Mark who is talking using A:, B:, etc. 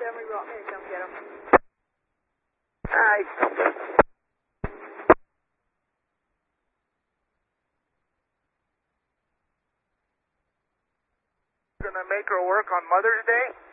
A: them. We want me to come get them.
B: He's something. Gonna make her work on Mother's Day?